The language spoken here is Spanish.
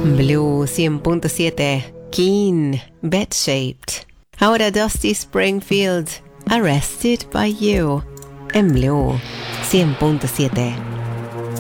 Blue 100.7, Keen, Bed Shaped. Ahora Dusty Springfield, Arrested by You, en Blue 100.7.